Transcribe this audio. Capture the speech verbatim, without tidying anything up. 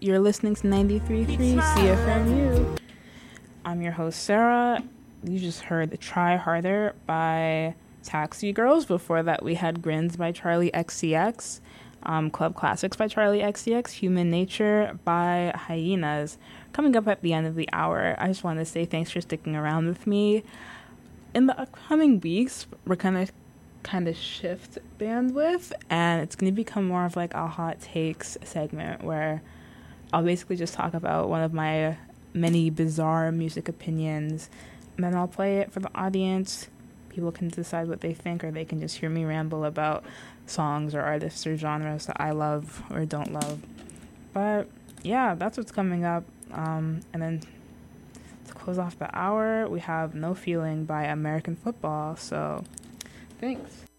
You're listening to ninety-three point three C F M U. I'm your host, Sarah. You just heard Try Harder by Taxi Girls. Before that, we had Grins by Charlie X C X, um, Club Classics by Charlie X C X, Human Nature by Hyenas. Coming up at the end of the hour, I just want to say thanks for sticking around with me. In the upcoming weeks, we're going to kind of shift bandwidth, and it's going to become more of like a hot takes segment where I'll basically just talk about one of my many bizarre music opinions, and then I'll play it for the audience. People can decide what they think, or they can just hear me ramble about songs or artists or genres that I love or don't love. But yeah, that's what's coming up. Um, and then to close off the hour, we have No Feeling by American Football. So thanks.